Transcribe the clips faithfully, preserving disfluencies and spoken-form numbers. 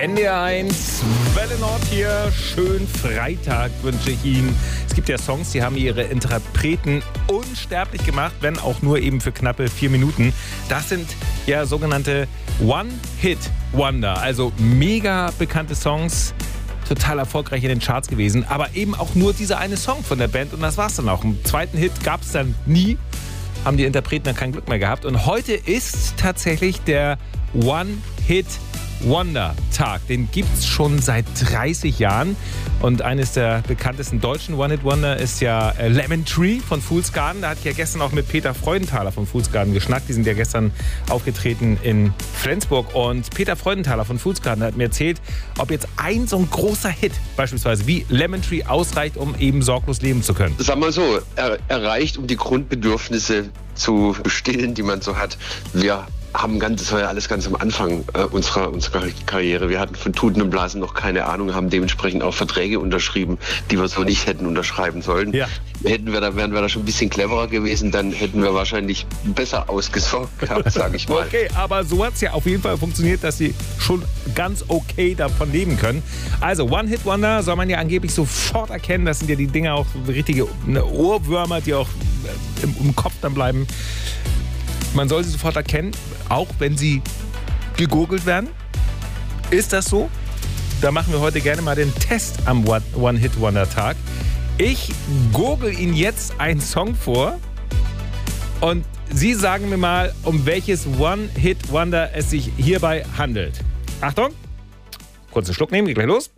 N D R eins, Welle Nord hier. Schönen Freitag wünsche ich Ihnen. Es gibt ja Songs, die haben ihre Interpreten unsterblich gemacht, wenn auch nur eben für knappe vier Minuten. Das sind ja sogenannte One-Hit-Wonder, also mega bekannte Songs, total erfolgreich in den Charts gewesen, aber eben auch nur dieser eine Song von der Band und das war's dann auch. Einen zweiten Hit gab es dann nie, haben die Interpreten dann kein Glück mehr gehabt und heute ist tatsächlich der One-Hit-Wonder-Tag. Den gibt's schon seit dreißig Jahren und eines der bekanntesten deutschen One-Hit-Wonder ist ja Lemon Tree von Fool's Garden. Da hatte ich ja gestern auch mit Peter Freudenthaler von Fool's Garden geschnackt. Die sind ja gestern aufgetreten in Flensburg und Peter Freudenthaler von Fool's Garden hat mir erzählt, ob jetzt ein so ein großer Hit beispielsweise wie Lemon Tree ausreicht, um eben sorglos leben zu können. Sag mal so, er, er reicht, um die Grundbedürfnisse zu stillen, die man so hat. Wir haben ganz, das war ja alles ganz am Anfang äh, unserer, unserer Karriere. Wir hatten von Tuten und Blasen noch keine Ahnung, haben dementsprechend auch Verträge unterschrieben, die wir so nicht hätten unterschreiben sollen. Ja. Hätten wir da, wären wir da schon ein bisschen cleverer gewesen, dann hätten wir wahrscheinlich besser ausgesorgt gehabt, sage ich mal. Okay, aber so hat es ja auf jeden Fall funktioniert, dass sie schon ganz okay davon leben können. Also One-Hit-Wonder soll man ja angeblich sofort erkennen. Das sind ja die Dinger auch richtige Ohrwürmer, die auch im, im Kopf dann bleiben. Man soll sie sofort erkennen, auch wenn sie gegoogelt werden. Ist das so? Da machen wir heute gerne mal den Test am One-Hit-Wonder-Tag. Ich google Ihnen jetzt einen Song vor und Sie sagen mir mal, um welches One-Hit-Wonder es sich hierbei handelt. Achtung, kurzen Schluck nehmen, geht gleich los.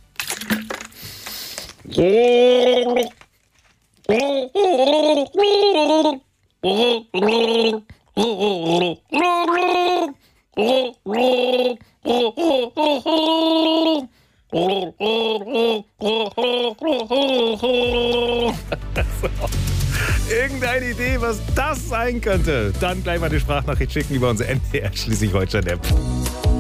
Irgendeine Idee, was das sein könnte? Dann gleich mal eine Sprachnachricht schicken über unsere N D R Schleswig-Holstein-App.